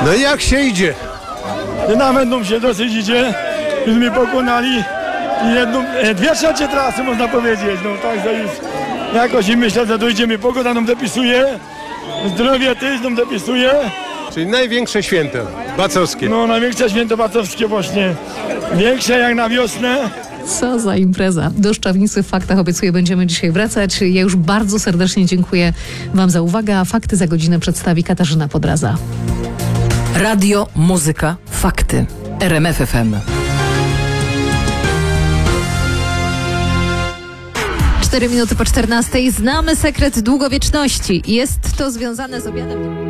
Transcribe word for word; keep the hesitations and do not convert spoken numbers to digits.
No i jak się idzie? Nawet nam się dosyć idzie. Już mi pokonali jedną, e, dwie trzecie trasy, można powiedzieć. No także już jakoś i myślę, że dojdziemy. Pogoda nam dopisuje, zdrowie też nam dopisuje. Czyli największe święto bacowskie. No największe święto bacowskie właśnie. Większe jak na wiosnę. Co za impreza. Do Szczawnicy w faktach obiecuję będziemy dzisiaj wracać. Ja już bardzo serdecznie dziękuję wam za uwagę, a fakty za godzinę przedstawi Katarzyna Podraza. Radio, muzyka, fakty. R M F F M. Cztery minuty po czternastej. Znamy sekret długowieczności. Jest to związane z obiadem.